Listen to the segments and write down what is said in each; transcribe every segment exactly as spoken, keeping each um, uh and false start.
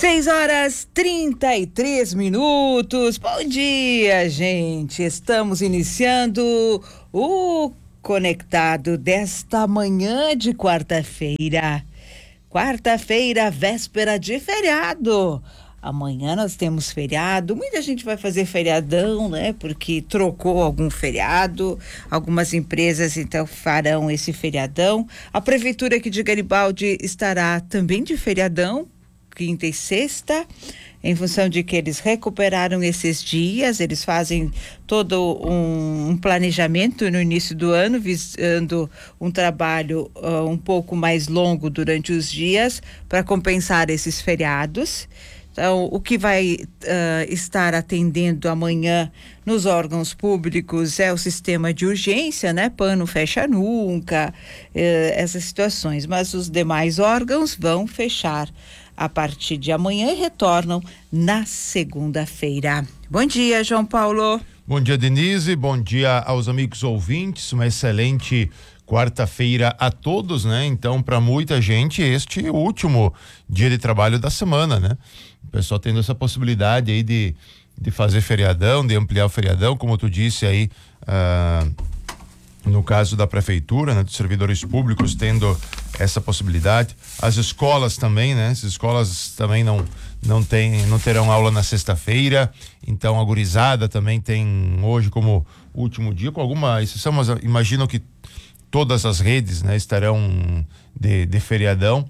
Seis horas trinta e três minutos. Bom dia, gente. Estamos iniciando o Conectado desta manhã de quarta-feira. Quarta-feira, véspera de feriado. Amanhã nós temos feriado. Muita gente vai fazer feriadão, né? Porque trocou algum feriado. Algumas empresas então farão esse feriadão. A prefeitura aqui de Garibaldi estará também de feriadão, quinta e sexta, em função de que eles recuperaram esses dias. Eles fazem todo um, um planejamento no início do ano, visando um trabalho uh, um pouco mais longo durante os dias para compensar esses feriados. Então, o que vai uh, estar atendendo amanhã nos órgãos públicos é o sistema de urgência, né? P A N não fecha nunca, uh, essas situações, mas os demais órgãos vão fechar a partir de amanhã e retornam na segunda-feira. Bom dia, João Paulo. Bom dia, Denise. Bom dia aos amigos ouvintes. Uma excelente quarta-feira a todos, né? Então, para muita gente, este é o último dia de trabalho da semana, né? O pessoal tendo essa possibilidade aí de, de fazer feriadão, de ampliar o feriadão, como tu disse aí, ah, no caso da prefeitura, né? Dos servidores públicos tendo essa possibilidade. As escolas também, né? As escolas também não não tem, não terão aula na sexta-feira, então a gurizada também tem hoje como último dia, com alguma exceção, mas imagino que todas as redes, né, estarão de, de feriadão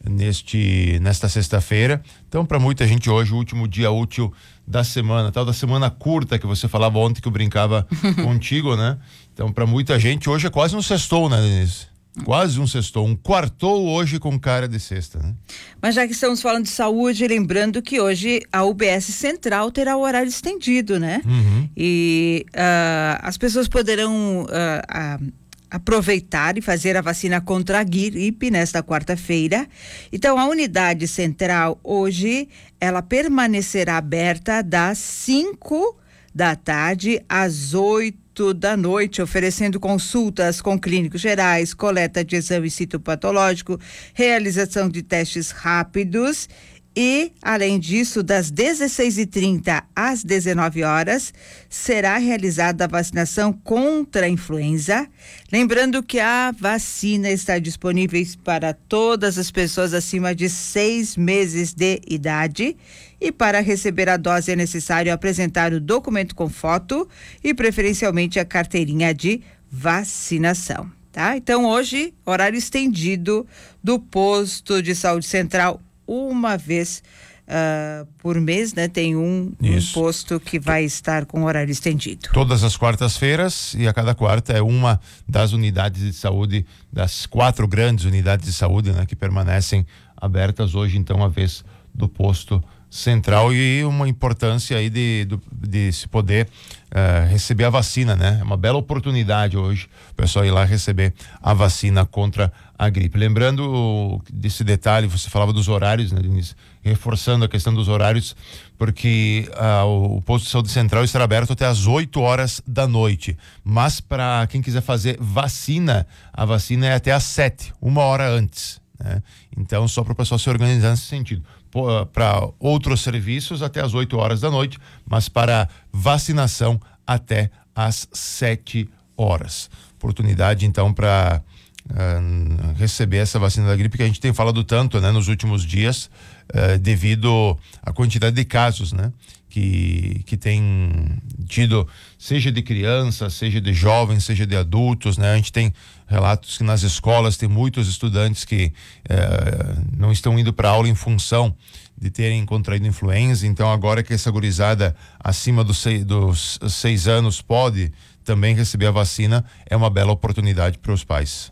neste nesta sexta-feira. Então, para muita gente hoje o último dia útil da semana, tal da semana curta que você falava ontem, que eu brincava contigo, né? Então, para muita gente hoje é quase um sextou, né, Denise? Quase um sextou, um quartou hoje com cara de sexta, né? Mas já que estamos falando de saúde, lembrando que hoje a U B S Central terá o horário estendido, né? Uhum. E uh, as pessoas poderão uh, uh, aproveitar e fazer a vacina contra a gripe nesta quarta-feira. Então, a unidade central hoje, ela permanecerá aberta das cinco da tarde às oito da noite, oferecendo consultas com clínicos gerais, coleta de exame citopatológico, realização de testes rápidos e, além disso, das dezesseis e trinta às dezenove horas, será realizada a vacinação contra a influenza. Lembrando que a vacina está disponível para todas as pessoas acima de seis meses de idade. E para receber a dose é necessário apresentar o documento com foto e preferencialmente a carteirinha de vacinação, tá? Então hoje, horário estendido do posto de saúde central, uma vez uh, por mês, né? Tem um, um posto que vai estar com horário estendido. Todas as quartas-feiras, e a cada quarta é uma das unidades de saúde, das quatro grandes unidades de saúde, né? Que permanecem abertas hoje, então, a vez do posto central, e uma importância aí de, de, de se poder uh, receber a vacina, né? É uma bela oportunidade hoje o pessoal ir lá receber a vacina contra a gripe. Lembrando desse detalhe, você falava dos horários, né, Denise? Reforçando a questão dos horários, porque uh, o, o posto de saúde central estará aberto até às oito horas da noite, mas para quem quiser fazer vacina, a vacina é até às sete, uma hora antes, né? Então, só para o pessoal se organizar nesse sentido. Para outros serviços até às oito horas da noite, mas para vacinação até às sete horas. Oportunidade então para uh, receber essa vacina da gripe que a gente tem falado tanto, né, nos últimos dias, uh, devido à quantidade de casos, né, que que tem tido, seja de crianças, seja de jovens, seja de adultos, né? A gente tem relatos que nas escolas tem muitos estudantes que eh, não estão indo para aula em função de terem contraído influenza. Então, agora que essa gurizada acima dos seis, dos seis anos pode também receber a vacina, é uma bela oportunidade para os pais.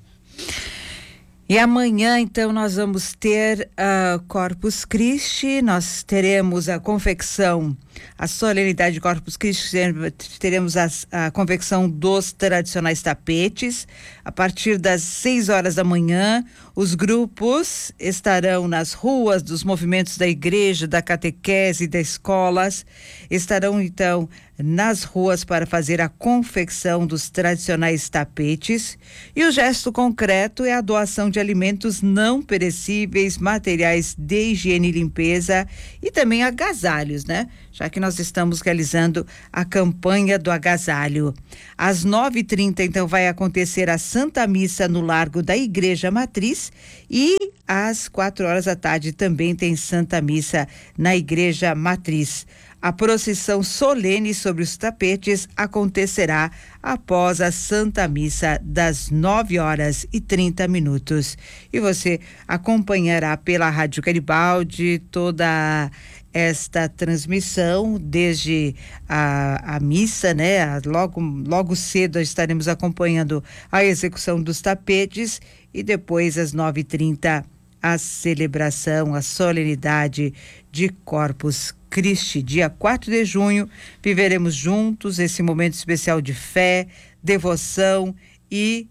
E amanhã, então, nós vamos ter uh, Corpus Christi, nós teremos a confecção a solenidade de Corpus Christi, teremos a, a confecção dos tradicionais tapetes. A partir das seis horas da manhã, os grupos estarão nas ruas dos movimentos da igreja, da catequese, das escolas. Estarão, então, nas ruas para fazer a confecção dos tradicionais tapetes. E o gesto concreto é a doação de alimentos não perecíveis, materiais de higiene e limpeza e também agasalhos, né? Já que nós estamos realizando a campanha do agasalho. Às nove e trinta, então, vai acontecer a Santa Missa no Largo da Igreja Matriz e às quatro horas da tarde também tem Santa Missa na Igreja Matriz. A procissão solene sobre os tapetes acontecerá após a Santa Missa das nove horas e trinta minutos. E você acompanhará pela Rádio Garibaldi toda esta transmissão desde a, a missa, né? Logo, logo cedo estaremos acompanhando a execução dos tapetes e depois às nove e trinta a celebração, a solenidade de Corpus Christi. Dia quatro de junho, viveremos juntos esse momento especial de fé, devoção e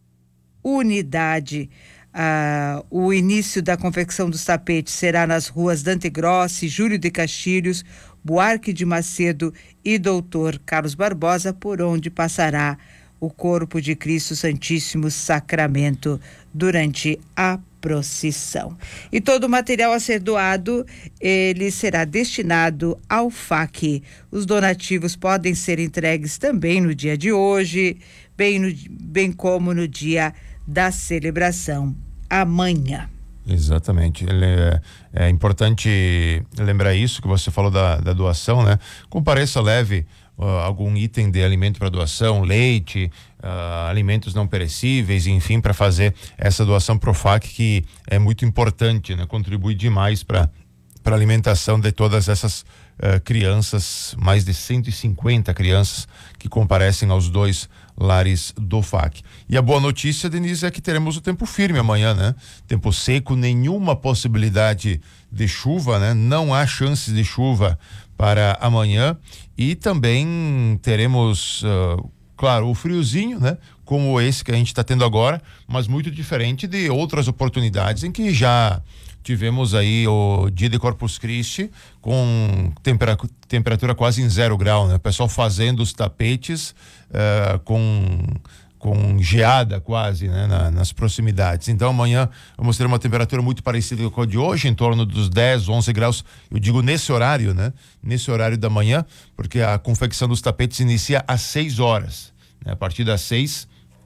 unidade. Ah, o início da confecção dos tapetes será nas ruas Dante Grossi, Júlio de Castilhos, Buarque de Macedo e Doutor Carlos Barbosa, por onde passará o corpo de Cristo Santíssimo Sacramento durante a procissão. E todo o material a ser doado, ele será destinado ao F A C. Os donativos podem ser entregues também no dia de hoje, bem, no, bem como no dia da celebração, amanhã. Exatamente. Ele é, é importante lembrar isso que você falou da, da doação, né? Compareça, leve uh, algum item de alimento para doação, leite, uh, alimentos não perecíveis, enfim, para fazer essa doação pro F A C, que é muito importante, né? Contribui demais para para alimentação de todas essas uh, crianças, mais de cento e cinquenta crianças que comparecem aos dois lares do F A C. E a boa notícia, Denise, é que teremos o tempo firme amanhã, né? Tempo seco, nenhuma possibilidade de chuva, né? Não há chances de chuva para amanhã e também teremos, uh, claro, o friozinho, né? Como esse que a gente está tendo agora, mas muito diferente de outras oportunidades em que já tivemos aí o dia de Corpus Christi com tempera temperatura quase em zero grau, né? O pessoal fazendo os tapetes uh, com com geada quase, né? Na, nas proximidades. Então amanhã vamos ter uma temperatura muito parecida com a de hoje, em torno dos dez, onze graus. Eu digo nesse horário, né? Nesse horário da manhã, porque a confecção dos tapetes inicia às seis horas, né? A partir das seis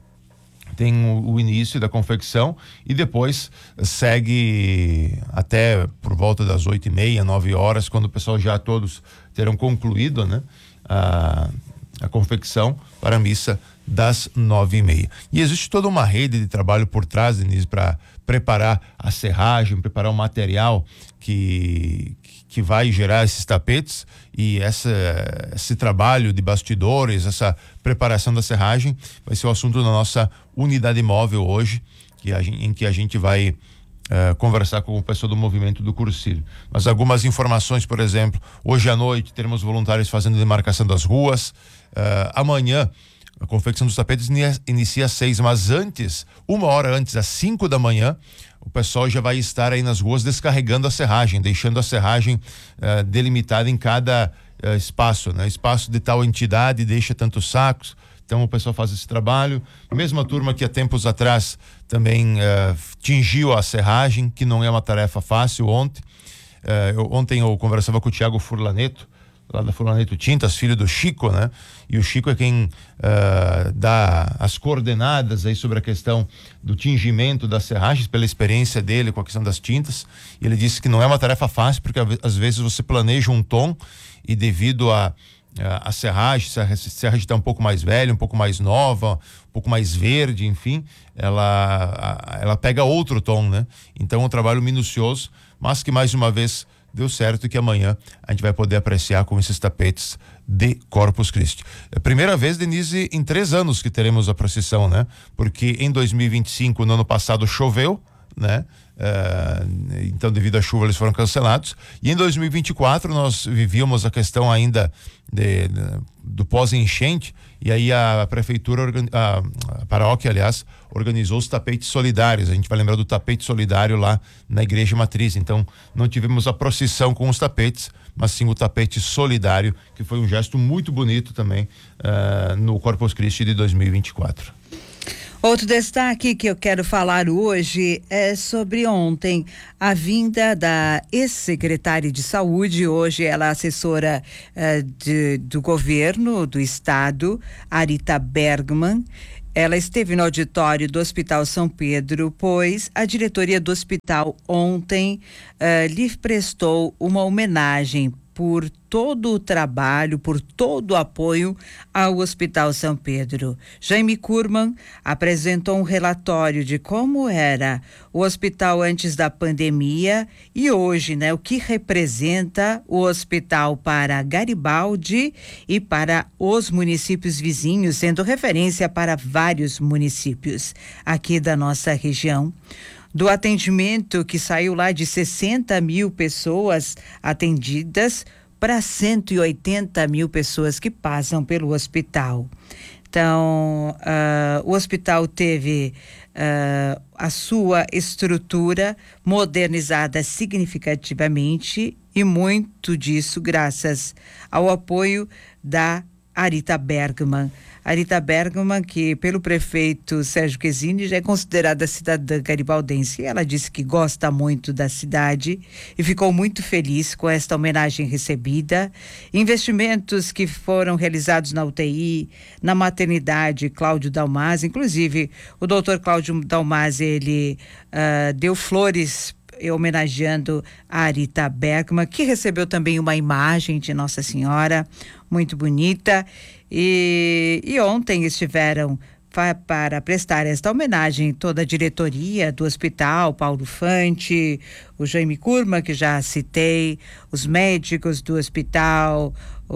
tem o, o início da confecção e depois segue até por volta das oito e meia, nove horas, quando o pessoal já todos terão concluído, né, a, a confecção para a missa das nove e meia. E existe toda uma rede de trabalho por trás, Denise, para preparar a serragem, preparar o material que que vai gerar esses tapetes, e essa, esse trabalho de bastidores, essa preparação da serragem vai ser o assunto da nossa unidade móvel hoje, que a, em que a gente vai uh, conversar com o pessoal do movimento do Cursilho. Mas algumas informações, por exemplo, hoje à noite teremos voluntários fazendo demarcação das ruas, uh, amanhã a confecção dos tapetes inicia às seis, mas antes, uma hora antes, às cinco da manhã, o pessoal já vai estar aí nas ruas descarregando a serragem, deixando a serragem uh, delimitada em cada uh, espaço, né? Espaço de tal entidade deixa tantos sacos. Então o pessoal faz esse trabalho. Mesma turma que há tempos atrás também uh, tingiu a serragem, que não é uma tarefa fácil ontem. Uh, eu, ontem eu conversava com o Tiago Furlaneto, lá da Furlaneto Tintas, filho do Chico, né? E o Chico é quem uh, dá as coordenadas aí sobre a questão do tingimento das serragens, pela experiência dele com a questão das tintas. E ele disse que não é uma tarefa fácil, porque às vezes você planeja um tom e devido a a, a serragem, se a serragem está um pouco mais velha, um pouco mais nova, um pouco mais verde, enfim, ela, a, ela pega outro tom, né? Então é um trabalho minucioso, mas que mais uma vez deu certo, que amanhã a gente vai poder apreciar com esses tapetes de Corpus Christi. É a primeira vez, Denise, em três anos que teremos a procissão, né? Porque em dois mil e vinte e cinco, no ano passado, choveu, né? Uh, então, devido à chuva, eles foram cancelados. E em dois mil e vinte e quatro nós vivíamos a questão ainda de, de, do pós-enchente, e aí a prefeitura, a, a paróquia, aliás, organizou os tapetes solidários. A gente vai lembrar do tapete solidário lá na igreja matriz. Então, não tivemos a procissão com os tapetes, mas sim o tapete solidário, que foi um gesto muito bonito também uh, no Corpus Christi de dois mil e vinte e quatro. Outro destaque que eu quero falar hoje é sobre ontem, a vinda da ex-secretária de saúde, hoje ela é assessora uh, de, do governo do estado, Arita Bergman. Ela esteve no auditório do Hospital São Pedro, pois a diretoria do hospital ontem uh, lhe prestou uma homenagem por todo o trabalho, por todo o apoio ao Hospital São Pedro. Jaime Kurman apresentou um relatório de como era o hospital antes da pandemia e hoje, né, o que representa o hospital para Garibaldi e para os municípios vizinhos, sendo referência para vários municípios aqui da nossa região. Do atendimento que saiu lá de sessenta mil pessoas atendidas para cento e oitenta mil pessoas que passam pelo hospital. Então, uh, o hospital teve uh, a sua estrutura modernizada significativamente e muito disso graças ao apoio da Arita Bergman. Arita Bergman, que pelo prefeito Sérgio Quesini já é considerada cidadã garibaldense. Ela disse que gosta muito da cidade e ficou muito feliz com esta homenagem recebida. Investimentos que foram realizados na U T I, na maternidade Cláudio Dalmasi, inclusive o doutor Cláudio Dalmasi, ele uh, deu flores homenageando a Arita Bergman, que recebeu também uma imagem de Nossa Senhora muito bonita. E, e ontem estiveram para prestar esta homenagem toda a diretoria do hospital, Paulo Fante, o Jaime Kurman, que já citei, os médicos do hospital,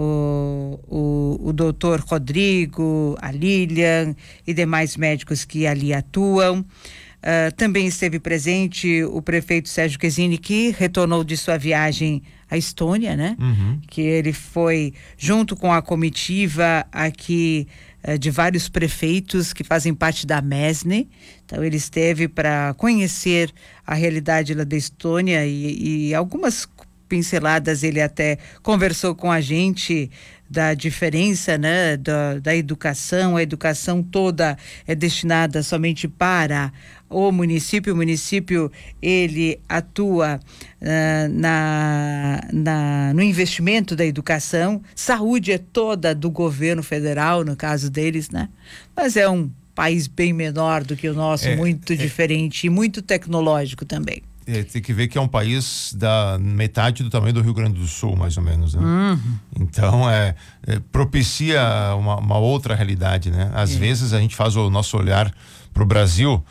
o, o, o doutor Rodrigo, a Lilian e demais médicos que ali atuam. Uh, também esteve presente o prefeito Sérgio Quesini, que retornou de sua viagem à Estônia, né? Uhum. Que ele foi junto com a comitiva aqui uh, de vários prefeitos que fazem parte da MESNE. Então ele esteve para conhecer a realidade lá da Estônia e, e algumas pinceladas ele até conversou com a gente da diferença, né, da, da educação. A educação toda é destinada somente para o município. O município, ele atua uh, na, na, no investimento da educação. Saúde é toda do governo federal, no caso deles, né? Mas é um país bem menor do que o nosso, é, muito é, diferente e muito tecnológico também. É, tem que ver que é um país da metade do tamanho do Rio Grande do Sul, mais ou menos, né? Uhum. Então, é, é propicia uma, uma outra realidade, né? Às é. vezes a gente faz o nosso olhar para o Brasil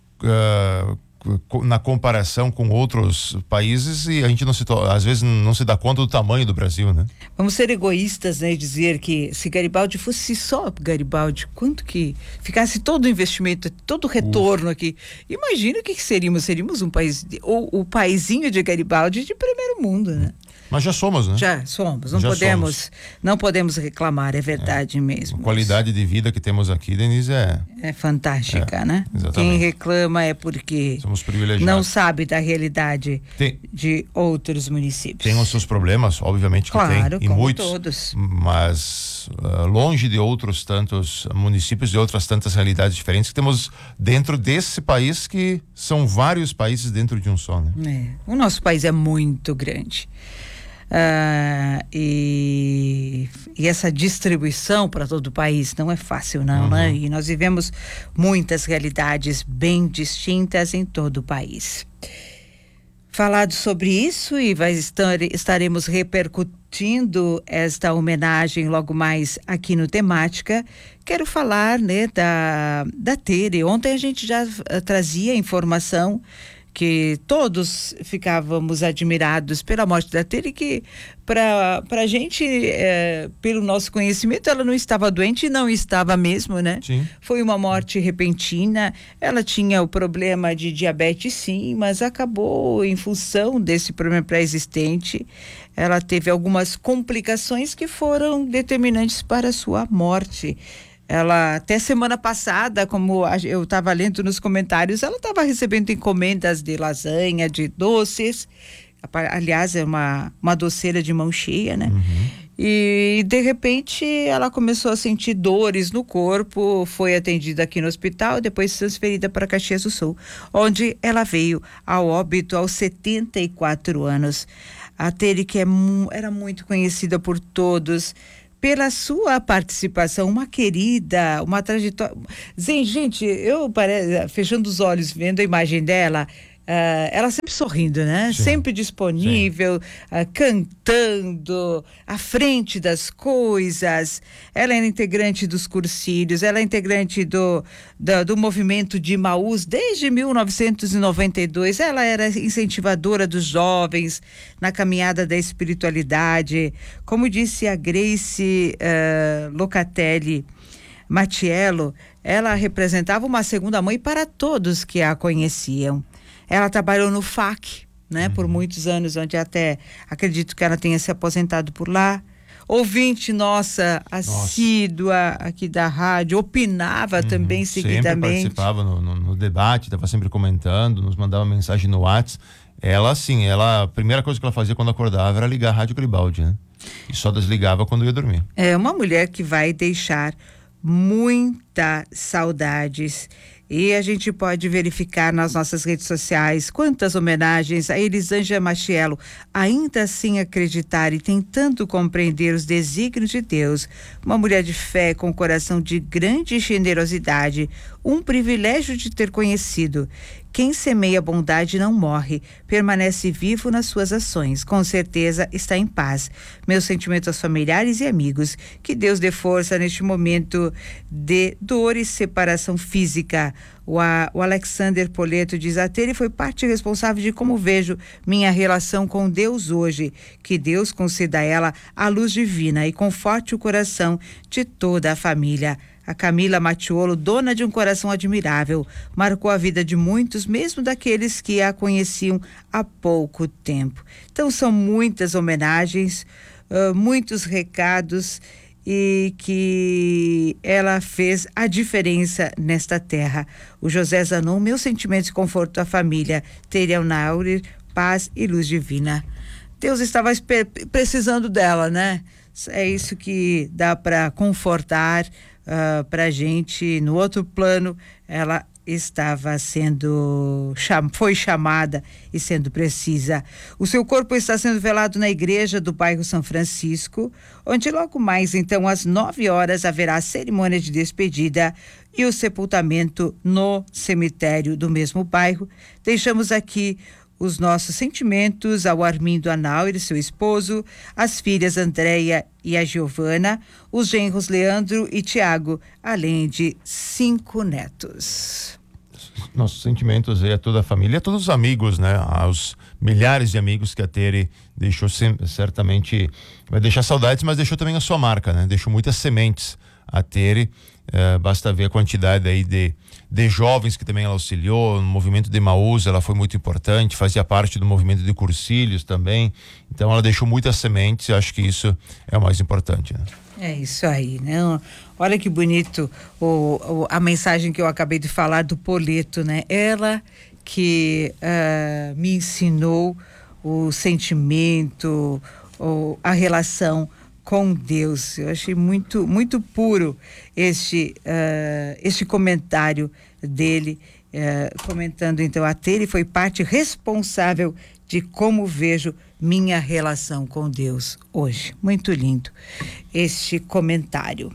uh, na comparação com outros países e a gente não se às vezes não se dá conta do tamanho do Brasil, né? Vamos ser egoístas, né? E dizer que se Garibaldi fosse só Garibaldi, quanto que ficasse todo o investimento, todo o retorno Uf. aqui. Imagina o que, que seríamos, seríamos um país, de, ou o paizinho de Garibaldi de primeiro mundo, né? Mas já somos, né? Já somos, não já podemos somos. não podemos reclamar, é verdade é. mesmo. A qualidade de vida que temos aqui, Denise, é... É fantástica, é, né? Exatamente. Quem reclama é porque somos privilegiados. Não sabe da realidade tem, de outros municípios. Tem os seus problemas, obviamente que claro, tem, e como muitos, todos. Mas uh, longe de outros tantos municípios, de outras tantas realidades diferentes que temos dentro desse país, que são vários países dentro de um só, né? É. O nosso país é muito grande. Uh, e, e essa distribuição para todo o país não é fácil, não, uhum. né? E nós vivemos muitas realidades bem distintas em todo o país. Falado sobre isso, e vai estar, estaremos repercutindo esta homenagem logo mais aqui no Temática. Quero falar, né, da, da Tere. Ontem a gente já uh, trazia informação que todos ficávamos admirados pela morte da Tere, que para a gente, é, pelo nosso conhecimento, ela não estava doente, não estava mesmo, né? Sim. Foi uma morte repentina, ela tinha o problema de diabetes sim, mas acabou em função desse problema pré-existente, ela teve algumas complicações que foram determinantes para a sua morte. Ela, até semana passada, como eu estava lendo nos comentários, ela estava recebendo encomendas de lasanha, de doces. Aliás, é uma, uma doceira de mão cheia, né? Uhum. E, de repente, ela começou a sentir dores no corpo, foi atendida aqui no hospital, depois transferida para Caxias do Sul, onde ela veio ao óbito aos setenta e quatro anos. A Tere, que é, era muito conhecida por todos, pela sua participação, uma querida, uma trajetória. Gente, eu parece, fechando os olhos, vendo a imagem dela, uh, ela sempre sorrindo, né? Sim. Sempre disponível, uh, cantando, à frente das coisas. Ela é integrante dos cursilhos, ela é integrante do, do, do movimento de Emaús desde mil novecentos e noventa e dois. Ela era incentivadora dos jovens na caminhada da espiritualidade. Como disse a Grace uh, Locatelli Matiello, ela representava uma segunda mãe para todos que a conheciam. Ela trabalhou no F A C, né, uhum. por muitos anos, onde até acredito que ela tenha se aposentado por lá. Ouvinte nossa, assídua nossa. aqui da rádio, opinava uhum. também seguidamente. Sempre participava no, no, no debate, estava sempre comentando, nos mandava mensagem no WhatsApp. Ela, assim, ela, a primeira coisa que ela fazia quando acordava era ligar a Rádio Garibaldi, né? E só desligava quando ia dormir. É uma mulher que vai deixar muitas saudades. E a gente pode verificar nas nossas redes sociais quantas homenagens a Elisângela Matiello, ainda assim acreditar e tentando compreender os desígnios de Deus. Uma mulher de fé com coração de grande generosidade, um privilégio de ter conhecido. Quem semeia bondade não morre, permanece vivo nas suas ações, com certeza está em paz. Meus sentimentos aos familiares e amigos, que Deus dê força neste momento de dor e separação física. O, a, o Alexander Poleto diz: a Tere foi parte responsável de como vejo minha relação com Deus hoje. Que Deus conceda a ela a luz divina e conforte o coração de toda a família. A Camila Matiolo, dona de um coração admirável, marcou a vida de muitos, mesmo daqueles que a conheciam há pouco tempo. Então são muitas homenagens, uh, muitos recados, e que ela fez a diferença nesta terra. O José Zanon, meus sentimentos de conforto à família, Tere Naurer, paz e luz divina. Deus estava precisando dela, né? É isso que dá para confortar uh, para a gente. No outro plano, ela estava sendo, cham, foi chamada e sendo precisa. O seu corpo está sendo velado na igreja do bairro São Francisco, onde logo mais, então, às nove horas, haverá a cerimônia de despedida e o sepultamento no cemitério do mesmo bairro. Deixamos aqui os nossos sentimentos ao Armindo Anauer, seu esposo, as filhas Andréia e a Giovana, os genros Leandro e Tiago, além de cinco netos. Nossos sentimentos aí a toda a família, a todos os amigos, né? Aos milhares de amigos que a Tere deixou, certamente vai deixar saudades, mas deixou também a sua marca, né? Deixou muitas sementes a Tere. É, basta ver a quantidade aí de, de jovens que também ela auxiliou no movimento de Emaús. Ela foi muito importante, fazia parte do movimento de cursilhos também, então ela deixou muitas sementes e acho que isso é o mais importante, né? É isso aí, né? Olha que bonito o, o, a mensagem que eu acabei de falar do Poleto, né? Ela que uh, me ensinou o sentimento, o, a relação com Deus. Eu achei muito, muito puro este, uh, este comentário dele, uh, comentando então a Tere foi parte responsável de como vejo minha relação com Deus hoje. Muito lindo este comentário.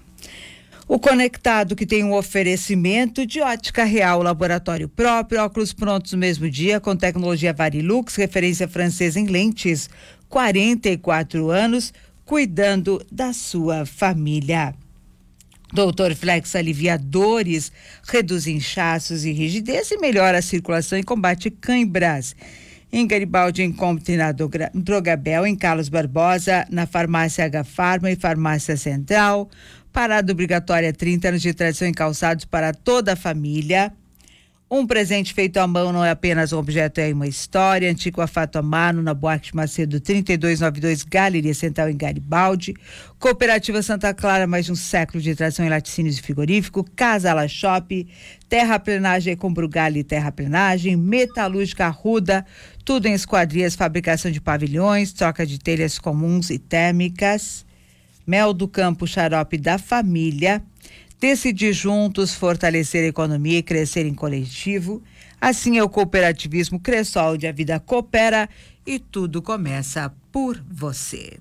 O Conectado, que tem um oferecimento de Ótica Real, laboratório próprio, óculos prontos no mesmo dia, com tecnologia Varilux, referência francesa em lentes, quarenta e quatro anos, cuidando da sua família. Doutor Flex alivia dores, reduz inchaços e rigidez e melhora a circulação e combate cãibras. Em Garibaldi, encontre na Drogabel, em Carlos Barbosa, na Farmácia H Farma e Farmácia Central. Parada obrigatória, trinta anos de tradição em calçados para toda a família. Um presente feito à mão não é apenas um objeto, é uma história. Antigo Fato Amano, na Buarque Macedo, trinta e dois noventa e dois, Galeria Central, em Garibaldi. Cooperativa Santa Clara, mais de um século de tradição em laticínios e frigorífico. Casa La Shop, Terraplenagem com Brugali e Terraplenagem. Metalúrgica Arruda, tudo em esquadrias, fabricação de pavilhões, troca de telhas comuns e térmicas. Mel do Campo, xarope da família. Decidir juntos, fortalecer a economia e crescer em coletivo. Assim é o cooperativismo Cressol, onde a vida coopera e tudo começa por você.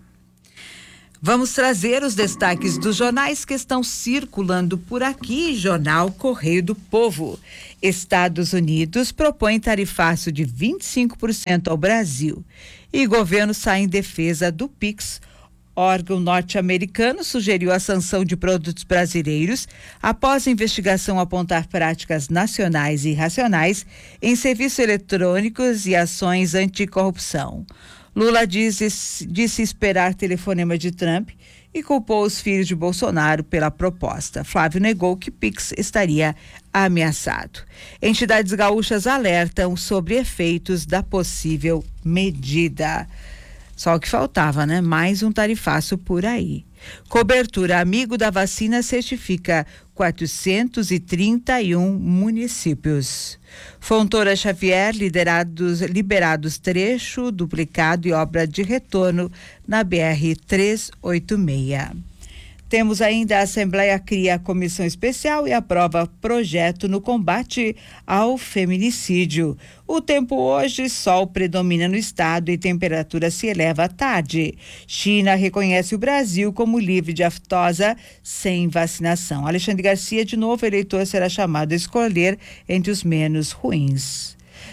Vamos trazer os destaques dos jornais que estão circulando por aqui. Jornal Correio do Povo. Estados Unidos propõe tarifácio de vinte e cinco por cento ao Brasil. E governo sai em defesa do Pix. Órgão norte-americano sugeriu a sanção de produtos brasileiros após a investigação apontar práticas nacionais e irracionais em serviços eletrônicos e ações anticorrupção. Lula disse, disse esperar telefonema de Trump e culpou os filhos de Bolsonaro pela proposta. Flávio negou que Pix estaria ameaçado. Entidades gaúchas alertam sobre efeitos da possível medida. Só o que faltava, né? Mais um tarifaço por aí. Cobertura Amigo da Vacina certifica quatrocentos e trinta e um municípios. Fontoura Xavier, liderados, liberados trecho, duplicado e obra de retorno na B R trezentos e oitenta e seis. Temos ainda a Assembleia cria a comissão especial e aprova projeto no combate ao feminicídio. O tempo hoje, sol predomina no estado e temperatura se eleva à tarde. China reconhece o Brasil como livre de aftosa sem vacinação. Alexandre Garcia, de novo eleitor, será chamado a escolher entre os menos ruins.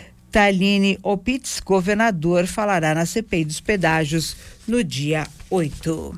Taline Opitz, governador, falará na C P I dos pedágios no dia oito.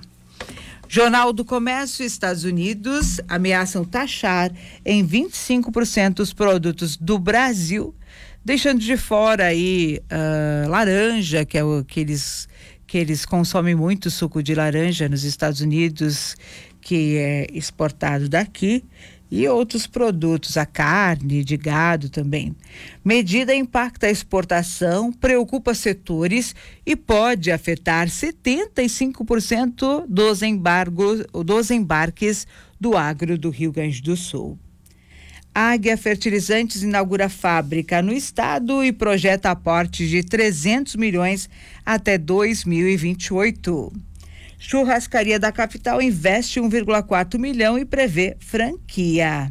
Jornal do Comércio, Estados Unidos ameaçam taxar em vinte e cinco por cento os produtos do Brasil, deixando de fora aí uh, laranja, que é o que eles, que eles consomem muito suco de laranja nos Estados Unidos, que é exportado daqui, e outros produtos, a carne de gado também. Medida impacta a exportação, preocupa setores e pode afetar setenta e cinco por cento dos embargos, dos embarques do agro do Rio Grande do Sul. Águia Fertilizantes inaugura fábrica no estado e projeta aporte de trezentos milhões até dois mil e vinte e oito. Churrascaria da capital investe um vírgula quatro milhão e prevê franquia.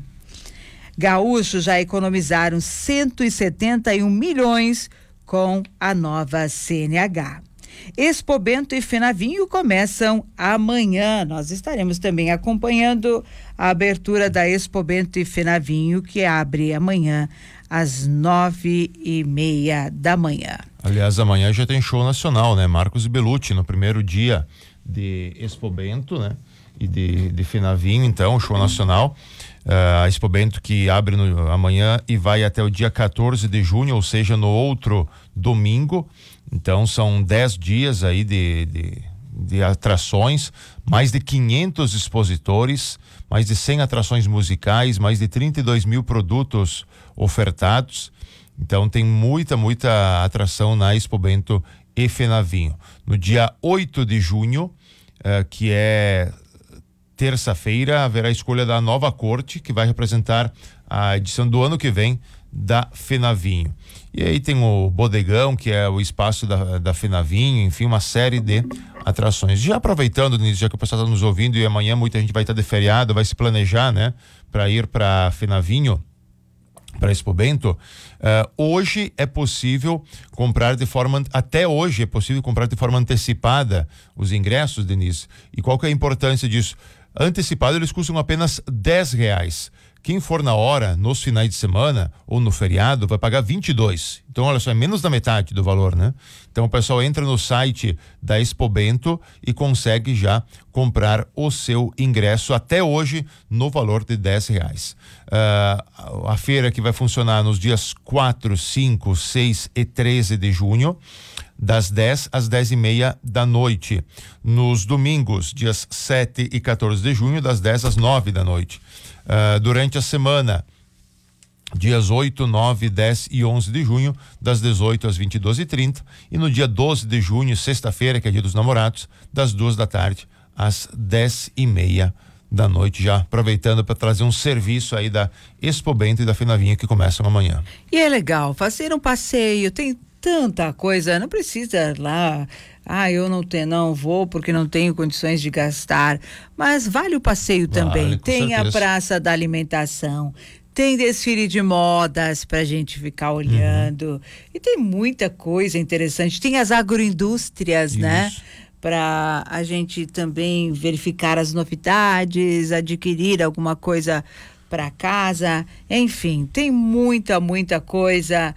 Gaúchos já economizaram cento e setenta e um milhões com a nova C N H. Expo Bento e Fenavinho começam amanhã. Nós estaremos também acompanhando a abertura da Expo Bento e Fenavinho, que abre amanhã às nove e meia da manhã. Aliás, amanhã já tem show nacional, né? Marcos Bellucci no primeiro dia de Expo Bento, né? E de, de Fenavinho, então, show nacional. Uh, a Expo Bento que abre no, amanhã e vai até o dia quatorze de junho, ou seja, no outro domingo. Então, são dez dias aí de, de, de atrações, mais de quinhentos expositores, mais de cem atrações musicais, mais de trinta e dois mil produtos ofertados. Então, tem muita, muita atração na Expo Bento e Fenavinho. No dia oito de junho, uh, que é terça-feira, haverá a escolha da nova corte, que vai representar a edição do ano que vem da Fenavinho. E aí tem o Bodegão, que é o espaço da, da Fenavinho, enfim, uma série de atrações. Já aproveitando, Denise, já que o pessoal está nos ouvindo e amanhã muita gente vai estar de feriado, vai se planejar, né, para ir para Fenavinho, para Expo Bento. Uh, hoje é possível comprar de forma, até hoje é possível comprar de forma antecipada os ingressos, Denise. E qual que é a importância disso? Antecipado eles custam apenas dez reais. Quem for na hora, nos finais de semana ou no feriado, vai pagar vinte e dois. Então, olha só, é menos da metade do valor, né? Então, o pessoal entra no site da Expo Bento e consegue já comprar o seu ingresso até hoje no valor de dez reais. Uh, a feira que vai funcionar nos dias quatro, cinco, seis e treze de junho, das dez às dez e meia da noite. Nos domingos, dias sete e quatorze de junho, das dez às nove da noite. Uh, durante a semana, dias oito, nove, dez e onze de junho, das dezoito às vinte e duas e trinta, e no dia doze de junho, sexta-feira, que é dia dos namorados, das duas da tarde às dez e meia da noite, já aproveitando para trazer um serviço aí da Expo Bento e da Fenavinha que começam amanhã. E é legal fazer um passeio, tem tanta coisa, não precisa lá, ah, eu não tenho, não vou porque não tenho condições de gastar, mas vale o passeio Vale, também. com Tem certeza. a Praça da Alimentação, tem desfile de modas pra gente ficar olhando, uhum. E tem muita coisa interessante, tem as agroindústrias, Isso. né? Para a gente também verificar as novidades, adquirir alguma coisa para casa, enfim, tem muita, muita coisa.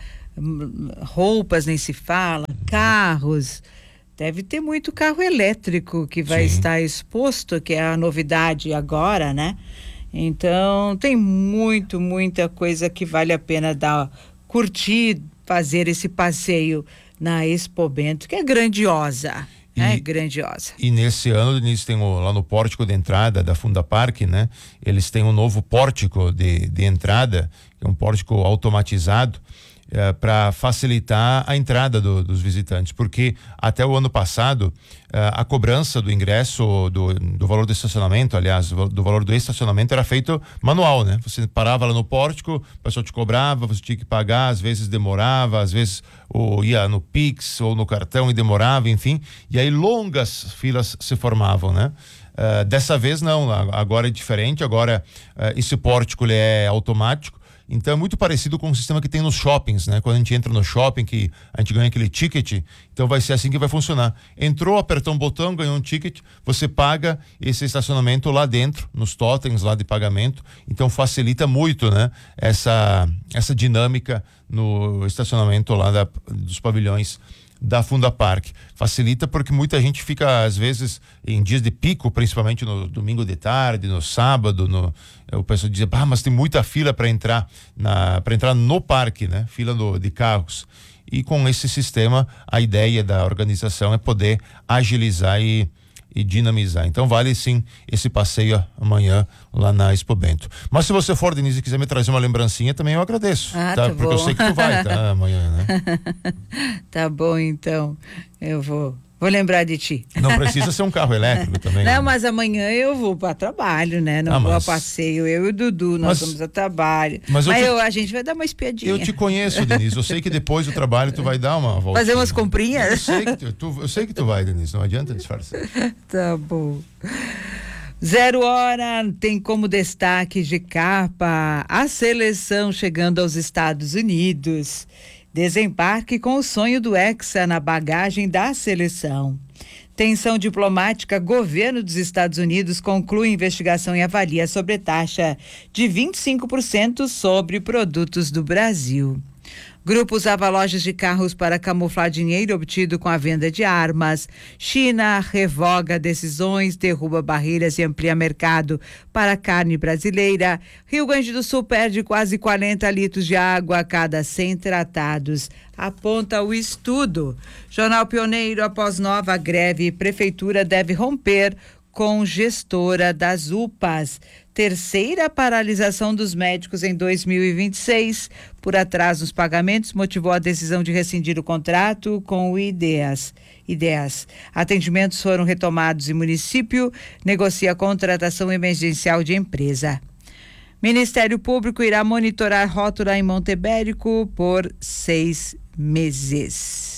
Roupas nem se fala, carros, deve ter muito carro elétrico que vai Sim. estar exposto, que é a novidade agora, né? Então tem muito, muita coisa que vale a pena dar, curtir, fazer esse passeio na Expo Bento, que é grandiosa. E, é grandiosa. E nesse ano, Denise, tem o, lá no pórtico de entrada da Funda Parque, né? Eles têm um novo pórtico de, de entrada, que é um pórtico automatizado, É, para facilitar a entrada do, dos visitantes, porque até o ano passado é, a cobrança do ingresso, do, do valor do estacionamento, aliás, do valor do estacionamento era feito manual, né? Você parava lá no pórtico, o pessoal te cobrava, você tinha que pagar, às vezes demorava, às vezes ou ia no Pix ou no cartão e demorava, enfim, e aí longas filas se formavam, né? Uh, dessa vez não, agora é diferente, agora uh, esse pórtico ele é automático. Então é muito parecido com o sistema que tem nos shoppings, né? Quando a gente entra no shopping, que a gente ganha aquele ticket, então vai ser assim que vai funcionar. Entrou, apertou um botão, ganhou um ticket, você paga esse estacionamento lá dentro, nos totens lá de pagamento, então facilita muito, né? Essa, essa dinâmica no estacionamento lá da, dos pavilhões da Funda Parque. Facilita porque muita gente fica, às vezes, em dias de pico, principalmente no domingo de tarde, no sábado, no, o pessoal diz, ah, mas tem muita fila para entrar na, para entrar no parque, né? Fila no, de carros. E com esse sistema, a ideia da organização é poder agilizar e e dinamizar. Então vale sim esse passeio amanhã lá na Expo Bento. Mas se você for, Denise, e quiser me trazer uma lembrancinha, também eu agradeço. Ah, tá? tá Porque bom. eu sei que tu vai, tá? Amanhã, né? Tá bom, então. Eu vou. Vou lembrar de ti. Não precisa ser um carro elétrico também. Não, né? mas amanhã eu vou para trabalho, né? Não ah, vou mas... a passeio. Eu e o Dudu, nós mas... vamos a trabalho. Mas, eu mas te... eu, a gente vai dar uma espiadinha. Eu te conheço, Denise. Eu sei que depois do trabalho tu vai dar uma volta. Fazer umas comprinhas? Eu sei que tu, tu, eu sei que tu vai, Denise. Não adianta disfarçar. Tá bom. Zero hora tem como destaque de capa a seleção chegando aos Estados Unidos. Desembarque com o sonho do Hexa na bagagem da seleção. Tensão diplomática, governo dos Estados Unidos conclui investigação e avalia sobretaxa de vinte e cinco por cento sobre produtos do Brasil. Grupo usava lojas de carros para camuflar dinheiro obtido com a venda de armas. China revoga decisões, derruba barreiras e amplia mercado para a carne brasileira. Rio Grande do Sul perde quase quarenta litros de água a cada cem tratados. Aponta o estudo. Jornal Pioneiro, após nova greve, prefeitura deve romper com gestora das U P As. Terceira paralisação dos médicos em dois mil e vinte e seis por atraso nos pagamentos motivou a decisão de rescindir o contrato com o IDEAS. IDEAS. Atendimentos foram retomados e município negocia a contratação emergencial de empresa. Ministério Público irá monitorar rótula em Montebérico por seis meses.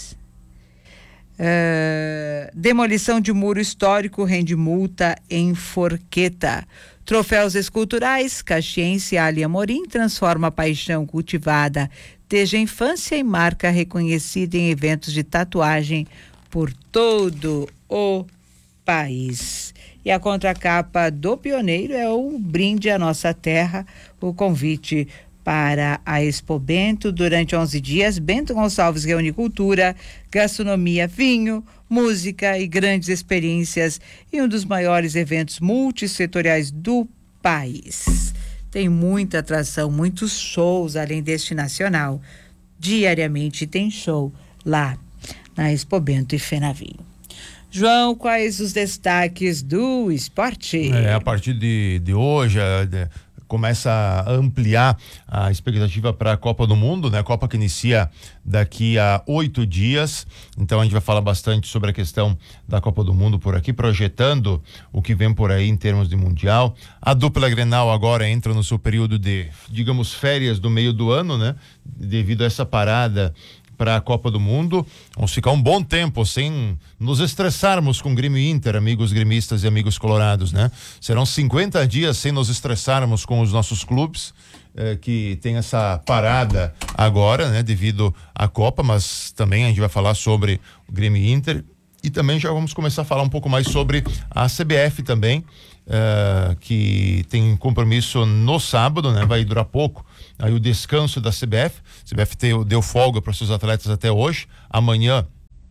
Uh, demolição de muro histórico rende multa em Forqueta. Troféus esculturais, Caxiense Ali Amorim transforma a paixão cultivada desde a infância em marca reconhecida em eventos de tatuagem por todo o país. E a contracapa do Pioneiro é o brinde à nossa terra, o convite para a Expo Bento durante onze dias. Bento Gonçalves reúne cultura, gastronomia, vinho, música e grandes experiências em um dos maiores eventos multissetoriais do país. Tem muita atração, muitos shows além deste nacional. Diariamente tem show lá na Expo Bento e Fenavinho. João, quais os destaques do esporte? É, a partir de, de hoje, é, de, começa a ampliar a expectativa para a Copa do Mundo, né? Copa que inicia daqui a oito dias. Então a gente vai falar bastante sobre a questão da Copa do Mundo por aqui, projetando o que vem por aí em termos de Mundial. A dupla Grenal agora entra no seu período de, digamos, férias do meio do ano, né? Devido a essa parada para a Copa do Mundo. Vamos ficar um bom tempo sem nos estressarmos com Grêmio e Inter, amigos gremistas e amigos colorados, né? Serão cinquenta dias sem nos estressarmos com os nossos clubes, eh, que tem essa parada agora, né? Devido à Copa, mas também a gente vai falar sobre o Grêmio e Inter e também já vamos começar a falar um pouco mais sobre a C B F também, eh, que tem compromisso no sábado, né? Vai durar pouco. Aí o descanso da C B F, a C B F deu, deu folga para os seus atletas até hoje, amanhã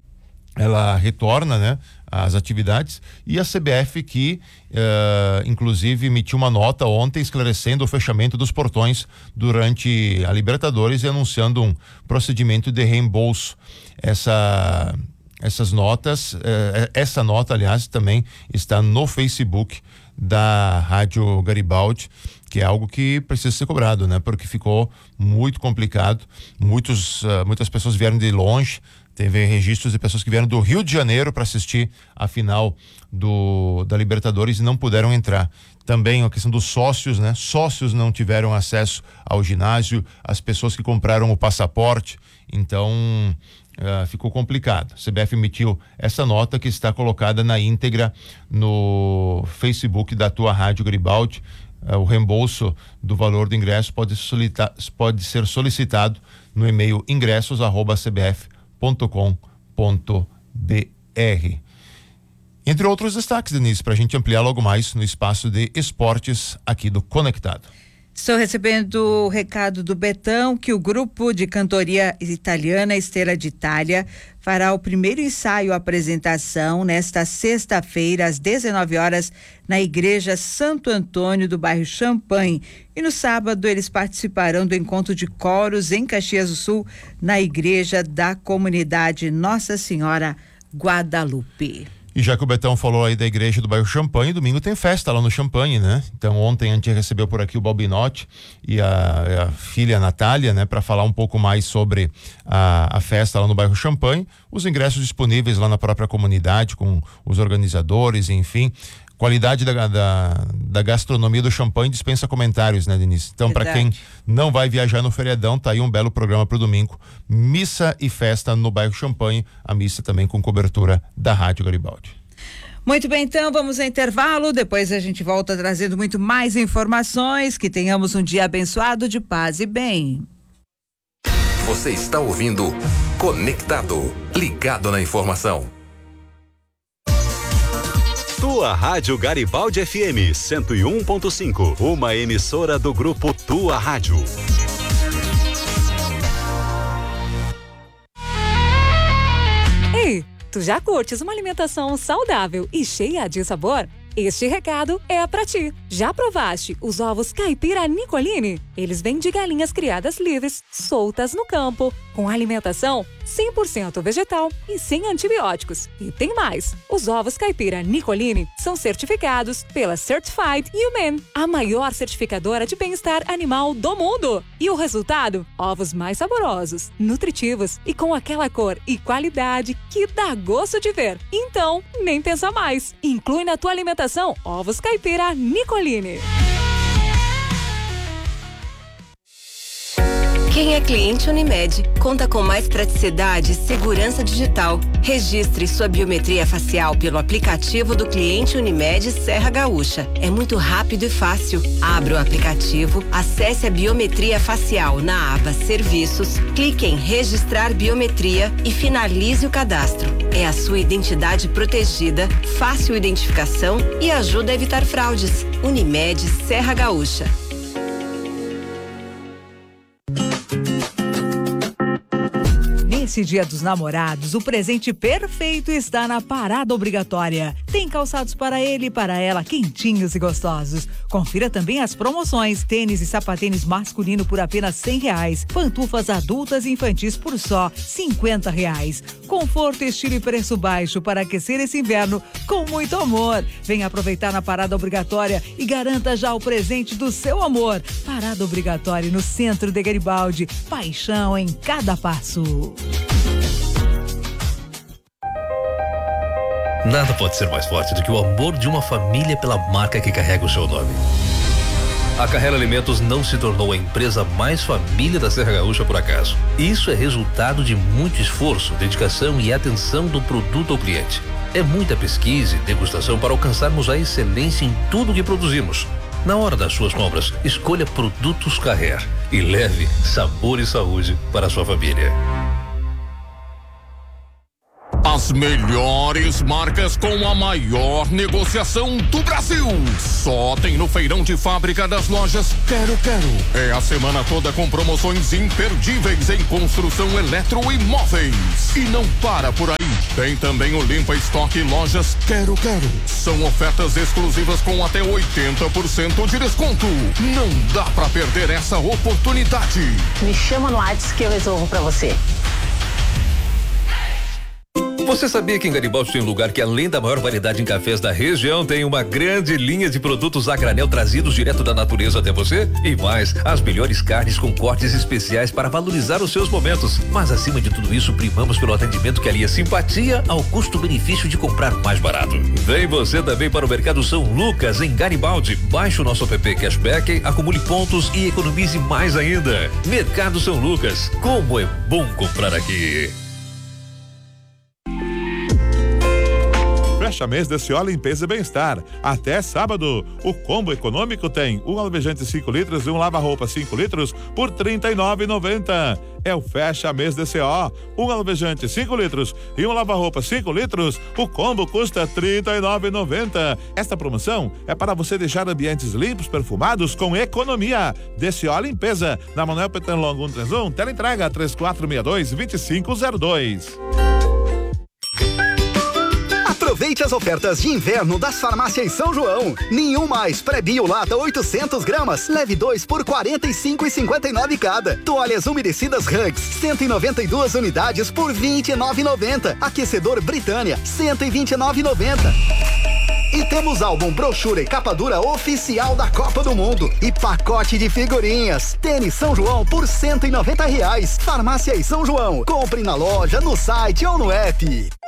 ela retorna, né, às atividades, e a C B F que uh, inclusive emitiu uma nota ontem esclarecendo o fechamento dos portões durante a Libertadores e anunciando um procedimento de reembolso. Essa, essas notas, uh, essa nota, aliás, também está no Facebook da Rádio Garibaldi, que é algo que precisa ser cobrado, né? Porque ficou muito complicado. Muitos, uh, muitas pessoas vieram de longe. Teve registros de pessoas que vieram do Rio de Janeiro para assistir a final do, da Libertadores e não puderam entrar. Também a questão dos sócios, né? Sócios não tiveram acesso ao ginásio, as pessoas que compraram o passaporte. Então, uh, ficou complicado. A C B F emitiu essa nota que está colocada na íntegra no Facebook da tua Rádio Garibaldi. Uh, o reembolso do valor do ingresso pode, solicitar, pode ser solicitado no e-mail ingressos arroba c b f ponto com ponto b r. Entre outros destaques, Denise, para a gente ampliar logo mais no espaço de esportes aqui do Conectado. Estou recebendo o recado do Betão que o grupo de cantoria italiana Estrela d'Italia fará o primeiro ensaio apresentação nesta sexta-feira às dezenove horas na Igreja Santo Antônio do bairro Champagne. E no sábado eles participarão do encontro de coros em Caxias do Sul na Igreja da Comunidade Nossa Senhora Guadalupe. E já que o Betão falou aí da igreja do bairro Champagne, domingo tem festa lá no Champagne, né? Então ontem a gente recebeu por aqui o Balbinotti e a, a filha Natália, né? Para falar um pouco mais sobre a, a festa lá no bairro Champagne, os ingressos disponíveis lá na própria comunidade com os organizadores, enfim. Qualidade da, da, da gastronomia do Champagne dispensa comentários, né, Denise? Então, para quem não vai viajar no feriadão, tá aí um belo programa para o domingo. Missa e festa no bairro Champagne, a missa também com cobertura da Rádio Garibaldi. Muito bem, então vamos ao intervalo, depois a gente volta trazendo muito mais informações, que tenhamos um dia abençoado de paz e bem. Você está ouvindo Conectado, ligado na informação. Tua Rádio Garibaldi F M cento e um ponto cinco, uma emissora do grupo Tua Rádio. Ei, tu já curtes uma alimentação saudável e cheia de sabor? Este recado é pra ti. Já provaste os ovos caipira Nicolini? Eles vêm de galinhas criadas livres, soltas no campo, com alimentação cem por cento vegetal e sem antibióticos. E tem mais! Os ovos caipira Nicolini são certificados pela Certified Humane, a maior certificadora de bem-estar animal do mundo. E o resultado? Ovos mais saborosos, nutritivos e com aquela cor e qualidade que dá gosto de ver. Então, nem pensa mais. Inclui na tua alimentação ovos caipira Nicolini. Quem é cliente Unimed conta com mais praticidade e segurança digital. Registre sua biometria facial pelo aplicativo do cliente Unimed Serra Gaúcha. É muito rápido e fácil. Abra o aplicativo, acesse a biometria facial na aba Serviços, clique em Registrar Biometria e finalize o cadastro. É a sua identidade protegida, fácil identificação e ajuda a evitar fraudes. Unimed Serra Gaúcha. Nesse Dia dos Namorados, o presente perfeito está na Parada Obrigatória. Tem calçados para ele e para ela, quentinhos e gostosos. Confira também as promoções. Tênis e sapatênis masculino por apenas cem reais. Pantufas adultas e infantis por só cinquenta reais. Conforto, estilo e preço baixo para aquecer esse inverno com muito amor. Venha aproveitar na Parada Obrigatória e garanta já o presente do seu amor. Parada Obrigatória no centro de Garibaldi. Paixão em cada passo. Nada pode ser mais forte do que o amor de uma família pela marca que carrega o seu nome. A Carrera Alimentos não se tornou a empresa mais família da Serra Gaúcha por acaso. Isso é resultado de muito esforço, dedicação e atenção do produto ao cliente. É muita pesquisa e degustação para alcançarmos a excelência em tudo que produzimos. Na hora das suas compras, escolha Produtos Carrer e leve sabor e saúde para a sua família. As melhores marcas com a maior negociação do Brasil. Só tem no Feirão de Fábrica das Lojas Quero Quero. É a semana toda com promoções imperdíveis em construção eletroimóveis. E não para por aí. Tem também o Limpa Estoque Lojas Quero Quero. São ofertas exclusivas com até oitenta por cento de desconto. Não dá pra perder essa oportunidade. Me chama no WhatsApp que eu resolvo pra você. Você sabia que em Garibaldi tem um lugar que, além da maior variedade em cafés da região, tem uma grande linha de produtos a granel trazidos direto da natureza até você? E mais, as melhores carnes com cortes especiais para valorizar os seus momentos. Mas acima de tudo isso, primamos pelo atendimento que alia simpatia ao custo-benefício de comprar mais barato. Vem você também para o Mercado São Lucas, em Garibaldi. Baixe o nosso app Cashback, acumule pontos e economize mais ainda. Mercado São Lucas, como é bom comprar aqui. Fecha mês D C O Limpeza e Bem-Estar. Até sábado, o combo econômico tem um alvejante cinco litros e um lava-roupa cinco litros por trinta e nove reais e noventa centavos. É o fecha mês D C O. Um alvejante cinco litros e um lava-roupa cinco litros, o combo custa trinta e nove reais e noventa centavos. Esta promoção é para você deixar ambientes limpos, perfumados com economia. D C O Limpeza, na Manuel Petenlongo cento e trinta e um, teleentrega três quatro seis dois, dois cinco zero dois. Aproveite as ofertas de inverno das farmácias São João. Nenhum mais pré-bio lata oitocentos gramas, leve dois por quarenta e cinco reais e cinquenta e nove centavos cada. Toalhas umedecidas Hugs, cento e noventa e duas unidades por vinte e nove reais e noventa centavos. Aquecedor Britânia, cento e vinte e nove reais e noventa centavos. E temos álbum, brochura e capa dura oficial da Copa do Mundo. E pacote de figurinhas. Tênis São João por cento e noventa reais. Farmácia São João. Compre na loja, no site ou no app.